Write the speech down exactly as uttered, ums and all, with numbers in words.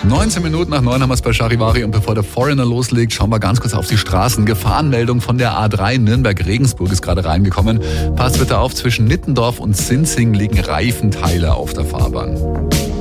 neunzehn Minuten nach neun haben wir es bei Charivari und bevor der Foreigner loslegt, schauen wir ganz kurz auf die Straßen. Gefahrenmeldung von der A drei Nürnberg-Regensburg ist gerade reingekommen. Passt bitte auf, zwischen Nittendorf und Sinzing liegen Reifenteile auf der Fahrbahn.